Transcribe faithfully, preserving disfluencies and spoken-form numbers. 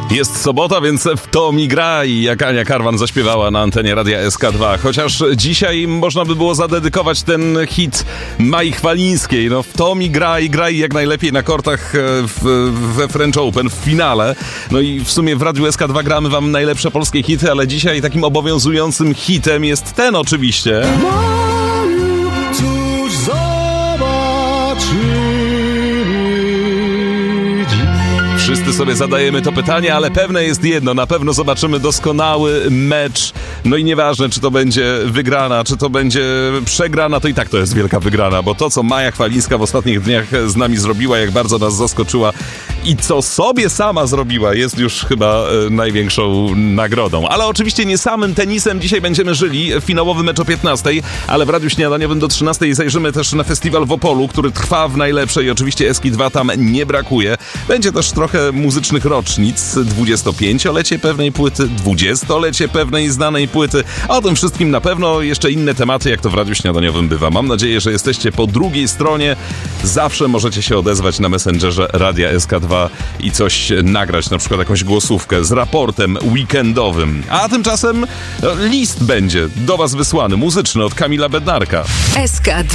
Jest sobota, więc w to mi gra i jak Ania Karwan zaśpiewała na antenie Radia S K dwa. Chociaż dzisiaj można by było zadedykować ten hit Mai Chwalińskiej. No w to mi gra i graj jak najlepiej na kortach w, we French Open w finale. No i w sumie w Radiu S K dwa gramy wam najlepsze polskie hity, ale dzisiaj takim obowiązującym hitem jest ten oczywiście. Cóż zobaczymy. Wszyscy sobie zadajemy to pytanie, ale pewne jest jedno, na pewno zobaczymy doskonały mecz. No i nieważne, czy to będzie wygrana, czy to będzie przegrana, to i tak to jest wielka wygrana, bo to, co Maja Chwalińska w ostatnich dniach z nami zrobiła, jak bardzo nas zaskoczyła i co sobie sama zrobiła, jest już chyba e, największą nagrodą. Ale oczywiście nie samym tenisem dzisiaj będziemy żyli. Finałowy mecz o piętnastej, ale w Radiu Śniadaniowym do trzynastej zajrzymy też na festiwal w Opolu, który trwa w najlepszej i oczywiście S K dwa tam nie brakuje. Będzie też trochę muzycznych rocznic, dwudziestopięciolecie pewnej płyty, dwudziestolecie pewnej znanej płyty. A o tym wszystkim na pewno jeszcze inne tematy, jak to w Radiu Śniadaniowym bywa. Mam nadzieję, że jesteście po drugiej stronie. Zawsze możecie się odezwać na Messengerze Radia S K dwa i coś nagrać, na przykład jakąś głosówkę z raportem weekendowym. A tymczasem no, list będzie do was wysłany, muzyczny od Kamila Bednarka. S K dwa.